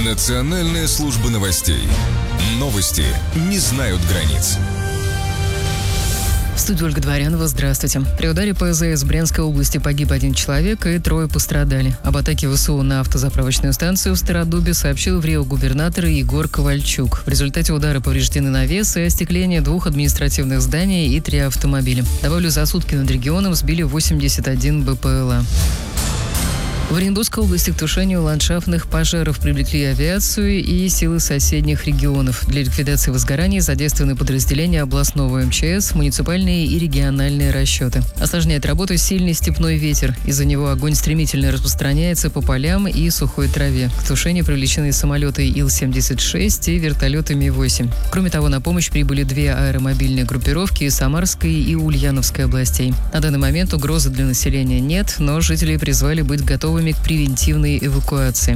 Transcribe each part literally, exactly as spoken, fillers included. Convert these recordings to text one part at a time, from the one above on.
Национальная служба новостей. Новости не знают границ. В студии Ольга Дворянова. Здравствуйте. При ударе ПЗ в Брянской области погиб один человек и трое пострадали. Об атаке ВСУ на автозаправочную станцию в Стародубе сообщил в Рио губернатор Егор Ковальчук. В результате удара повреждены навес и остекление двух административных зданий и три автомобиля. Добавлю, за сутки над регионом сбили восемьдесят один БПЛА. В Оренбургской области к тушению ландшафтных пожаров привлекли авиацию и силы соседних регионов. Для ликвидации возгораний задействованы подразделения областного МЧС, муниципальные и региональные расчеты. Осложняет работу сильный степной ветер. Из-за него огонь стремительно распространяется по полям и сухой траве. К тушению привлечены самолеты Ил семьдесят шесть и вертолеты Ми восемь. Кроме того, на помощь прибыли две аэромобильные группировки из Самарской и Ульяновской областей. На данный момент угрозы для населения нет, но жителей призвали быть готовыми к превентивной эвакуации.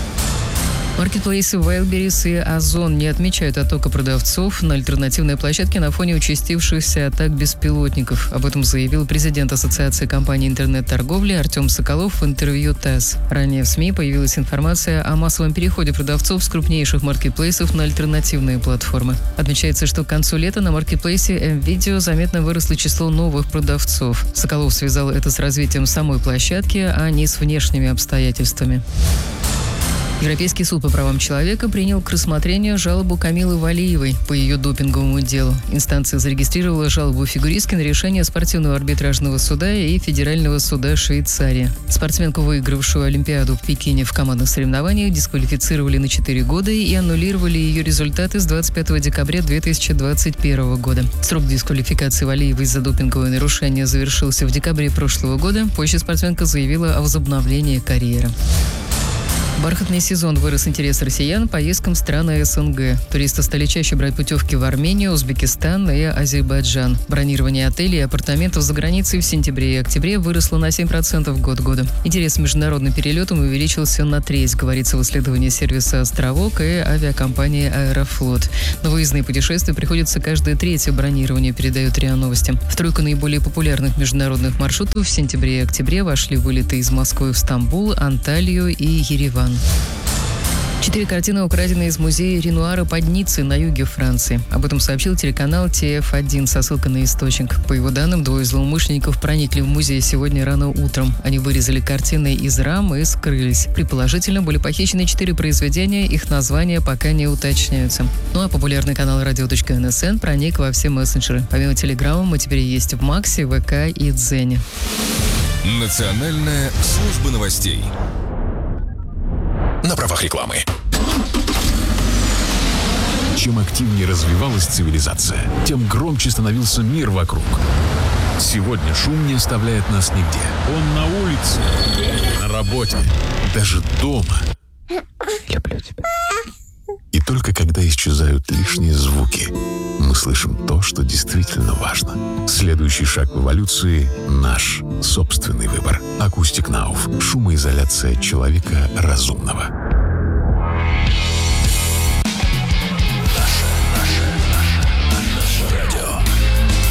Маркетплейсы Wildberries и Озон не отмечают оттока продавцов на альтернативной площадке на фоне участившихся атак беспилотников. Об этом заявил президент Ассоциации компаний интернет-торговли Артем Соколов в интервью ТАСС. Ранее в СМИ появилась информация о массовом переходе продавцов с крупнейших маркетплейсов на альтернативные платформы. Отмечается, что к концу лета на маркетплейсе М-Видео заметно выросло число новых продавцов. Соколов связал это с развитием самой площадки, а не с внешними обстоятельствами. Европейский суд по правам человека принял к рассмотрению жалобу Камилы Валиевой по ее допинговому делу. Инстанция зарегистрировала жалобу фигуристки на решение спортивного арбитражного суда и Федерального суда Швейцарии. Спортсменку, выигравшую Олимпиаду в Пекине в командных соревнованиях, дисквалифицировали на четыре года и аннулировали ее результаты с двадцать пятого декабря две тысячи двадцать первого года. Срок дисквалификации Валиевой за допинговое нарушение завершился в декабре прошлого года. Позже спортсменка заявила о возобновлении карьеры. Бархатный сезон вырос интерес россиян к поездкам в страны СНГ. Туристы стали чаще брать путевки в Армению, Узбекистан и Азербайджан. Бронирование отелей и апартаментов за границей в сентябре и октябре выросло на семь процентов год года. Интерес к международным перелетам увеличился на треть, говорится в исследовании сервиса «Островок» и авиакомпании «Аэрофлот». На выездные путешествия приходится каждое третье бронирование, передает РИА Новости. В тройку наиболее популярных международных маршрутов в сентябре и октябре вошли вылеты из Москвы в Стамбул, Анталию и Ереван. Четыре картины, украденные из музея Ренуара под Ниццей на юге Франции. Об этом сообщил телеканал Ти Эф один со ссылкой на источник. По его данным, двое злоумышленников проникли в музей сегодня рано утром. Они вырезали картины из рам и скрылись. Предположительно, были похищены четыре произведения, их названия пока не уточняются. Ну а популярный канал радио точка эн эс эн проник во все мессенджеры. Помимо Телеграма мы теперь есть в Максе, ВК и Дзене. Национальная служба новостей. На правах рекламы. Чем активнее развивалась цивилизация, тем громче становился мир вокруг. Сегодня шум не оставляет нас нигде. Он на улице, на работе, даже дома. Люблю тебя. И только когда исчезают лишние звуки, мы слышим то, что действительно важно. Следующий шаг в эволюции – наш собственный выбор. Acoustic Nauf. Шумоизоляция человека разумного.